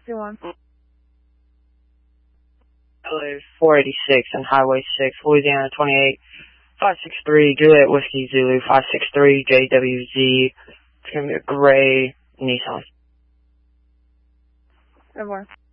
61. LA 486 and Highway 6, Louisiana 28, 563, Juliet Whiskey Zulu, 563, JWZ. It's going to be a gray Nissan. 10-4.